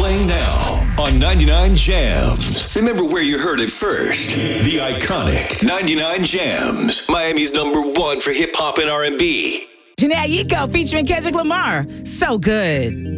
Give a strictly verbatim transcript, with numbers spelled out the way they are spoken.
Playing now on ninety-nine Jams. Remember where you heard it first. The iconic ninety-nine Jams. Miami's number one for hip hop and R and B. Jhené Aiko featuring Kendrick Lamar. So good.